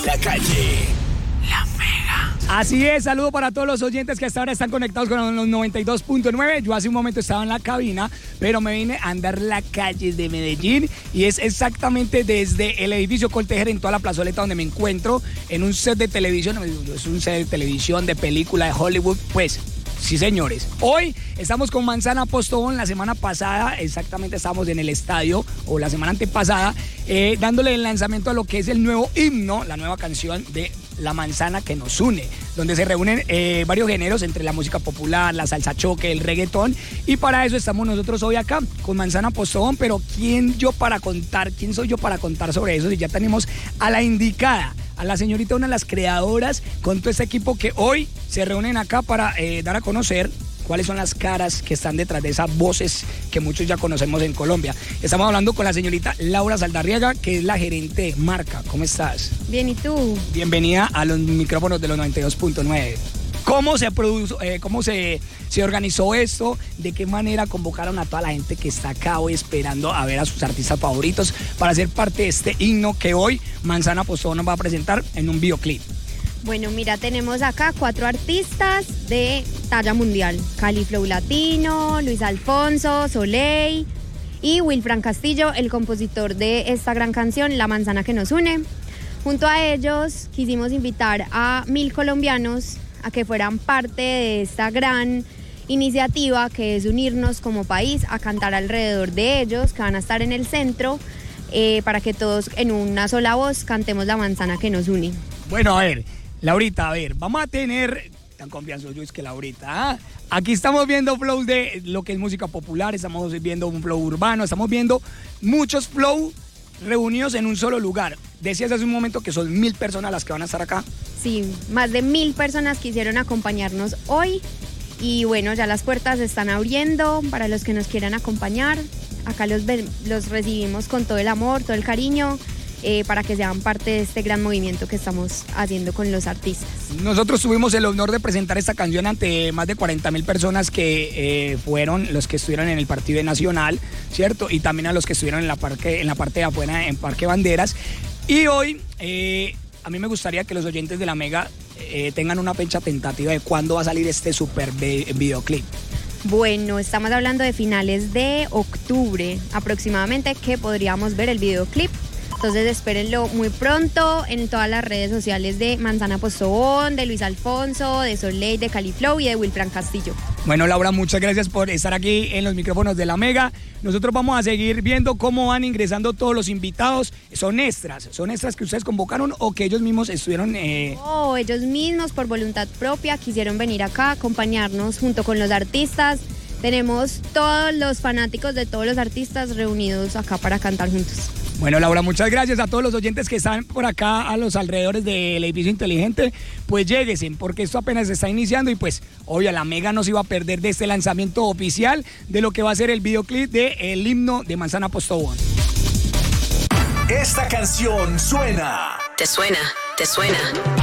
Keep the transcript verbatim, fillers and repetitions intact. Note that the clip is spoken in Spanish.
La calle. La Mega. Así es, saludo para todos los oyentes que hasta ahora están conectados con los noventa y dos punto nueve. Yo hace un momento estaba en la cabina, pero me vine a andar la calle de Medellín y es exactamente desde el edificio Coltejer en toda la plazoleta donde me encuentro, en un set de televisión, es un set de televisión, de película de Hollywood, pues. Sí, señores. Hoy estamos con Manzana Postobón. La semana pasada, exactamente, estábamos en el estadio, o la semana antepasada, eh, dándole el lanzamiento a lo que es el nuevo himno, la nueva canción de La Manzana que nos une, donde se reúnen eh, varios géneros entre la música popular, la salsa choque, el reggaetón, y para eso estamos nosotros hoy acá con Manzana Postobón. Pero ¿quién yo para contar? ¿Quién soy yo para contar sobre eso? Si ya tenemos a la indicada, a la señorita, una de las creadoras, con todo este equipo que hoy se reúnen acá para eh, dar a conocer cuáles son las caras que están detrás de esas voces que muchos ya conocemos en Colombia. Estamos hablando con la señorita Laura Saldarriaga, que es la gerente de marca. ¿Cómo estás? Bien, ¿y tú? Bienvenida a los micrófonos de los noventa y dos punto nueve. ¿Cómo se produjo, eh, cómo se, se organizó esto? ¿De qué manera convocaron a toda la gente que está acá hoy esperando a ver a sus artistas favoritos para ser parte de este himno que hoy Manzana Postobón nos va a presentar en un videoclip? Bueno, mira, tenemos acá cuatro artistas de talla mundial. Cali Flow Latino, Luis Alfonso, Soleil y Wilfran Castillo, el compositor de esta gran canción, La Manzana que nos une. Junto a ellos quisimos invitar a mil colombianos a que fueran parte de esta gran iniciativa que es unirnos como país a cantar alrededor de ellos, que van a estar en el centro, eh, para que todos en una sola voz cantemos La Manzana que nos une. Bueno, a ver, Laurita, a ver, vamos a tener, tan confianzoso yo es que Laurita, ¿eh? Aquí estamos viendo flows de lo que es música popular, estamos viendo un flow urbano, estamos viendo muchos flows reunidos en un solo lugar. Decías hace un momento que son mil personas las que van a estar acá. Sí, más de mil personas quisieron acompañarnos hoy y bueno, ya las puertas se están abriendo para los que nos quieran acompañar. Acá los, los recibimos con todo el amor, todo el cariño, eh, para que sean parte de este gran movimiento que estamos haciendo con los artistas. Nosotros tuvimos el honor de presentar esta canción ante más de cuarenta mil personas que eh, fueron los que estuvieron en el Partido Nacional, ¿cierto? Y también a los que estuvieron en la, parque, en la parte de afuera, en Parque Banderas. Y hoy, eh, a mí me gustaría que los oyentes de La Mega eh, tengan una fecha tentativa de cuándo va a salir este super videoclip. Bueno, estamos hablando de finales de octubre aproximadamente, que podríamos ver el videoclip. Entonces espérenlo muy pronto en todas las redes sociales de Manzana Postobón, de Luis Alfonso, de Soleil, de Cali Flow y de Wilfran Castillo. Bueno, Laura, muchas gracias por estar aquí en los micrófonos de La Mega. Nosotros vamos a seguir viendo cómo van ingresando todos los invitados. ¿Son extras? ¿Son extras que ustedes convocaron o que ellos mismos estuvieron...? Eh... Oh, ellos mismos por voluntad propia quisieron venir acá a acompañarnos junto con los artistas. Tenemos todos los fanáticos de todos los artistas reunidos acá para cantar juntos. Bueno, Laura, muchas gracias a todos los oyentes que están por acá a los alrededores del edificio inteligente. Pues lléguense, porque esto apenas se está iniciando y pues, obvio, La Mega no se iba a perder de este lanzamiento oficial de lo que va a ser el videoclip del himno de Manzana Postobón. Esta canción suena. ¿Te suena? ¿Te suena?